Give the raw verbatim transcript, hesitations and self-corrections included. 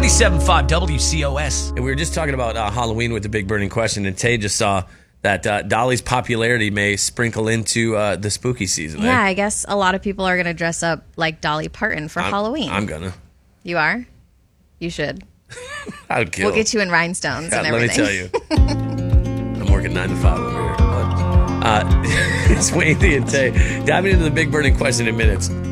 ninety-seven point five W C O S. And we were just talking about uh, Halloween with the big burning question, and Tay just saw that uh, Dolly's popularity may sprinkle into uh, the spooky season. Yeah, eh? I guess a lot of people are going to dress up like Dolly Parton for I'm, Halloween. I'm gonna. You are? You should. I would kill. We'll get you in rhinestones God, and let me everything. tell you. I'm working nine to five over here. But, uh, it's Wayne and Tay diving into the big burning question in minutes.